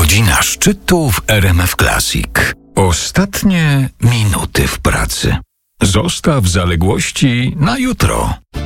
Godzina szczytu w RMF Classic. Ostatnie minuty w pracy. Zostaw zaległości na jutro.